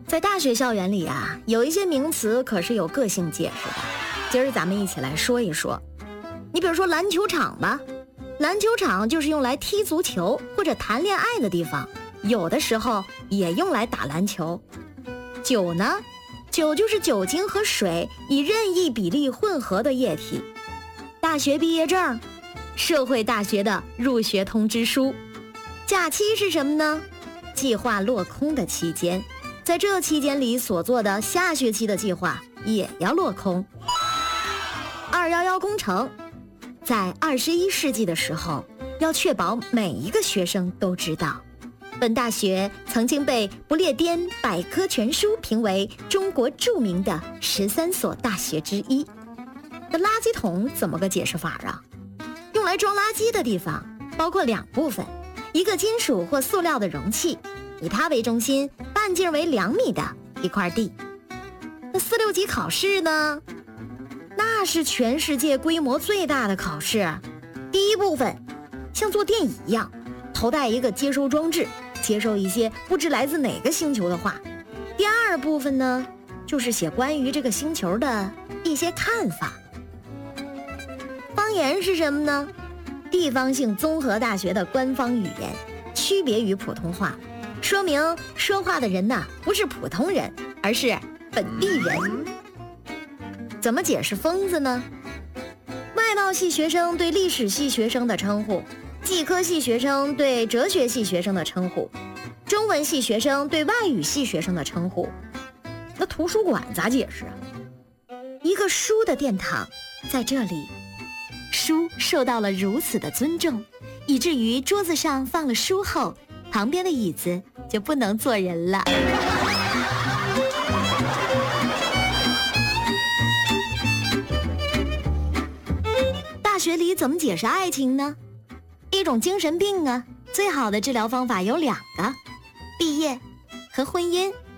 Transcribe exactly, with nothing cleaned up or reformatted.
在大学校园里啊，有一些名词可是有个性解释的。今儿咱们一起来说一说。你比如说篮球场吧，篮球场就是用来踢足球或者谈恋爱的地方，有的时候也用来打篮球。酒呢，酒就是酒精和水以任意比例混合的液体。大学毕业证，社会大学的入学通知书。假期是什么呢？计划落空的期间，在这期间里所做的下学期的计划也要落空。二一一工程，在二十一世纪的时候，要确保每一个学生都知道，本大学曾经被不列颠百科全书评为中国著名的十三所大学之一。那垃圾桶怎么个解释法啊？用来装垃圾的地方包括两部分，一个金属或塑料的容器，以它为中心，半径为两米的一块地。那四六级考试呢？那是全世界规模最大的考试。第一部分像做电椅一样，头戴一个接收装置，接收一些不知来自哪个星球的话。第二部分呢，就是写关于这个星球的一些看法。方言是什么呢？地方性综合大学的官方语言，区别于普通话，说明说话的人呐，不是普通人，而是本地人。怎么解释疯子呢？外贸系学生对历史系学生的称呼，技科系学生对哲学系学生的称呼，中文系学生对外语系学生的称呼。那图书馆咋解释啊？一个书的殿堂，在这里书受到了如此的尊重，以至于桌子上放了书后，旁边的椅子就不能坐人了。大学里怎么解释爱情呢？一种精神病啊，最好的治疗方法有两个：毕业和婚姻。